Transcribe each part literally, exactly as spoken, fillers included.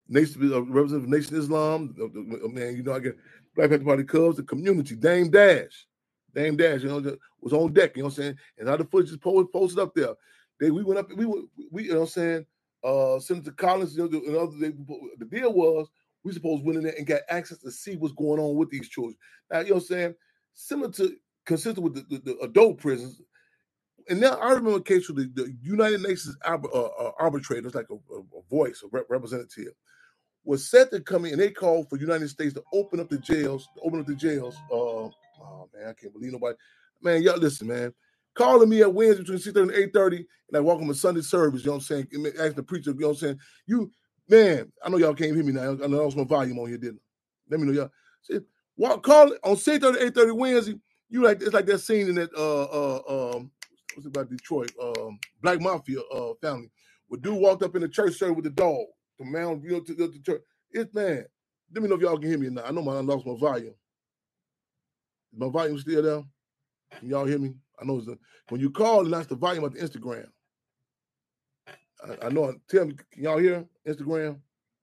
Nation, uh, representative of Nation Islam, uh, uh, man, you know, I get Black Panther Party Cubs, the community, Dame Dash, Dame Dash, you know, was on deck, you know what I'm saying? And how the footage is posted, posted up there. They, we went up, we were, we, you know what I'm saying? Uh, Senator Collins, you know, and other, they, the deal was we supposed to went in there and got access to see what's going on with these children. Now, you know what I'm saying? Similar to, consistent with the, the, the adult prisons. And now I remember a case with the, the United Nations uh, uh, arbitrators, like a, a, a voice, a rep- representative, was set to come in, and they called for the United States to open up the jails, to open up the jails. Uh, oh, man, I can't believe nobody. Man, y'all listen, man. Calling me at Wednesday between six thirty and eight thirty, and I walk on a Sunday service, you know what I'm saying? Asking the preacher, you know what I'm saying? You, man, I know y'all can't hear me now. I know I was my volume on here, didn't I? Let me know, y'all. See, walk, call it on six thirty, eight thirty Wednesday. You like, it's like that scene in that, uh, uh, um, what's it about Detroit, um, Black Mafia uh, family, where dude walked up in the church service with the dog. The man, you know, to, to, to church. It's man. Let me know if y'all can hear me now. I know my, I lost my volume. Is my volume still there? Can y'all hear me? I know it's the, when you call, and that's the volume of the Instagram. I, I know. Tell me, can y'all hear Instagram?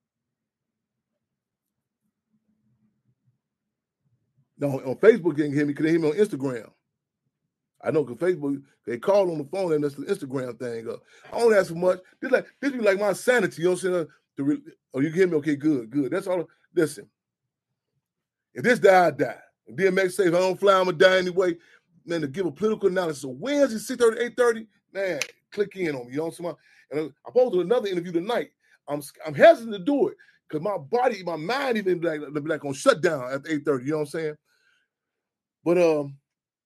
No, on Facebook you can hear me. Can they hear me on Instagram? I know because Facebook, they call on the phone and that's the Instagram thing. Uh, I don't ask for much. This like this be like my sanity. You know what I'm saying? To re- oh, you can hear me? Okay, good, good. That's all. Listen, if this die, I die. If D M X says if I don't fly, I'm gonna die anyway. Man, to give a political analysis. So Wednesday, six thirty, eight thirty, man, click in on me. You know what I'm saying? And I'm supposed to do another interview tonight. I'm I'm hesitant to do it because my body, my mind even like, like on shutdown at eight thirty. You know what I'm saying? But um.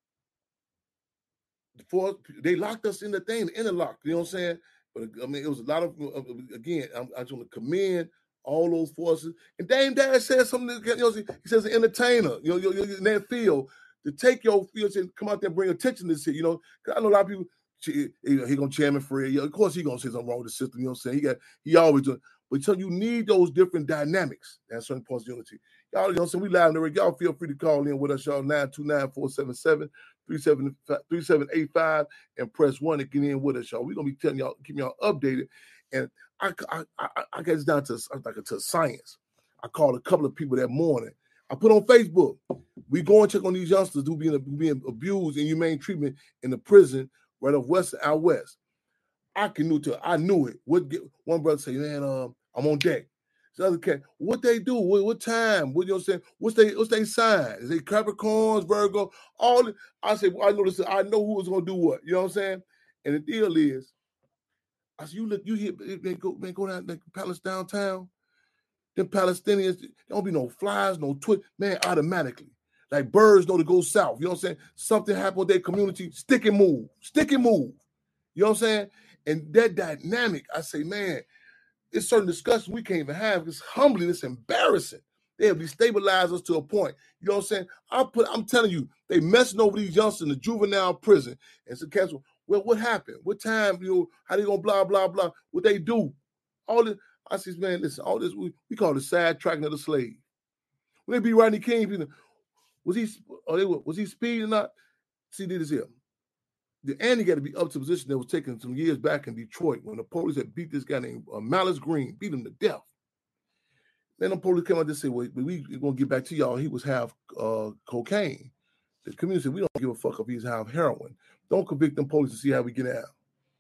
For, they locked us in the thing, the interlock, you know what I'm saying? But I mean, it was a lot of, again, I'm, I just want to commend all those forces. And Dame Dash said something, you know, he says an entertainer, you know, you, you, in that field, to take your field and come out there and bring attention to this shit, you know? Because I know a lot of people, he, he gonna chairman Fred, you know, of course he gonna say something wrong with the system, you know what I'm saying? He got, he always doing, but so you need those different dynamics at certain points of unity. Y'all, you know, so we live in the rig. Y'all feel free to call in with us, y'all, nine two nine, four seven seven, three seven eight five and press one to get in with us, y'all. We're going to be telling y'all, keeping y'all updated. And I, I, I, I get this down to, like, to science. I called a couple of people that morning. I put on Facebook, we go and check on these youngsters who being, being abused in humane treatment in the prison right off West and out West. I can knew to, I knew it. What one brother say, man, um, I'm on deck. The other cat, what they do? What, what time? What you know what I'm saying? What's they what's they sign? Is they Capricorns, Virgo? All the, I said, well, I know this. I know who was gonna do what. You know what I'm saying? And the deal is, I said, you look, you hear they go, they go down the palace downtown. Them Palestinians, there don't be no flies, no twit, man, automatically. Like birds know to go south. You know what I'm saying? Something happened with their community, stick and move, stick and move. You know what I'm saying? And that dynamic, I say, man, it's certain discussions we can't even have. It's humbling, it's embarrassing. They'll destabilize us to a point. You know what I'm saying? I put, I'm telling you, they messing over these youngsters in the juvenile prison. And so, Castle, well, what happened? What time? You know, how they gonna blah blah blah? What they do? All this. I says, man, listen, all this we, we call it sidetracking of the slave. When they be Rodney King, you know, was he? Or they was he speeding or not? See, this here. The Andy got to be up to a position that was taken some years back in Detroit when the police had beat this guy named uh, Malice Green, beat him to death. Then the police came out and said, well, we're going to get back to y'all. He was half uh, cocaine. The community said, we don't give a fuck if he's half heroin. Don't convict them police to see how we get out.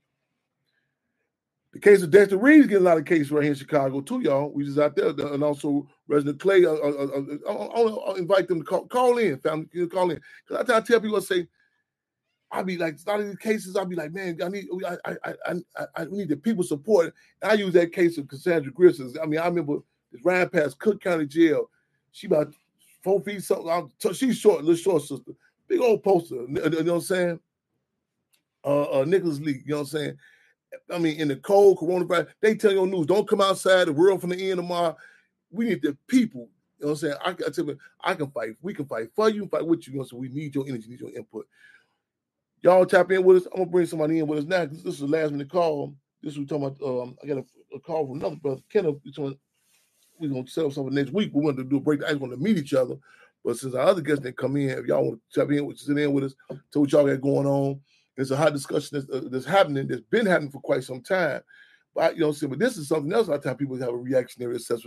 The case of Dexter Reed's getting a lot of cases right here in Chicago too, y'all. We just out there. And also Resident Clay, uh, uh, uh, I'll, I'll invite them to call, call in, family, call in. Because I tell people, I say, I'll be like, a lot of these cases, I'll be like, man, I need I I I I, I need the people support. And I use that case of Cassandra Grissom. I mean, I remember this ran past Cook County Jail. She about four feet something. She's short, little short sister. Big old poster, you know what I'm saying? Uh, uh, Nicholas Lee, you know what I'm saying? I mean, in the cold coronavirus, they tell you on news, don't come outside, the world from the end tomorrow. We need the people, you know what I'm saying? I, I tell you, I can fight. We can fight for you, fight with you. You know, so we need your energy, need your input. Y'all tap in with us. I'm gonna bring somebody in with us now because this is the last minute call. This is we talking about. Um, I got a, a call from another brother, Kenneth. We're gonna set up something next week. We wanted to do a break. I just want to meet each other, but since our other guests didn't come in, if y'all want to tap in, sit in with us, tell what y'all got going on. There's a hot discussion that's, uh, that's happening. That's been happening for quite some time. But you know, what I'm saying, but this is something else. A lot of times people have a reactionary assessment.